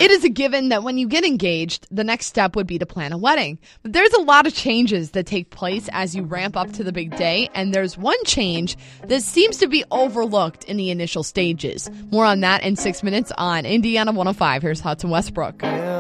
It is a given that when you get engaged, the next step would be to plan a wedding. But there's a lot of changes that take place as you ramp up to the big day, and there's one change that seems to be overlooked in the initial stages. More on that in 6 minutes on Indiana 105. Here's Hudson Westbrook.